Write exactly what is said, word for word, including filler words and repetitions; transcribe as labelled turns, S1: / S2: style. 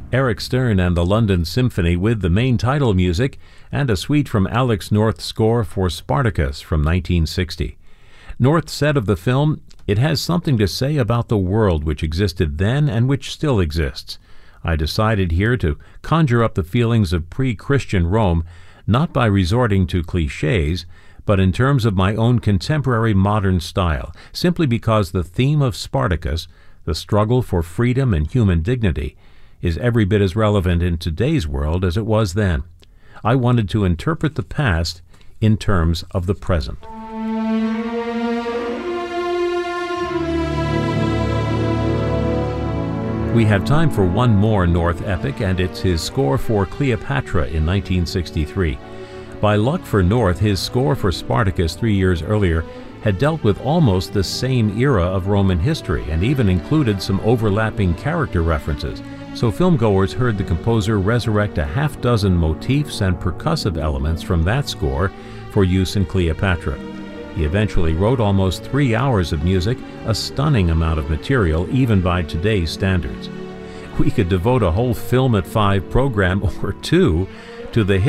S1: Eric Stern and the London Symphony with the main title music, and a suite from Alex North's score for Spartacus from nineteen sixty. North said of the film, "It has something to say about the world which existed then and which still exists. I decided here to conjure up the feelings of pre-Christian Rome, not by resorting to cliches, but in terms of my own contemporary modern style, simply because the theme of Spartacus, the struggle for freedom and human dignity, is every bit as relevant in today's world as it was then. I wanted to interpret the past in terms of the present." We have time for one more North epic, and it's his score for Cleopatra in nineteen sixty-three. By luck for North, his score for Spartacus three years earlier had dealt with almost the same era of Roman history and even included some overlapping character references, so filmgoers heard the composer resurrect a half dozen motifs and percussive elements from that score for use in Cleopatra. He eventually wrote almost three hours of music, a stunning amount of material even by today's standards. We could devote a whole Film at Five program or two to the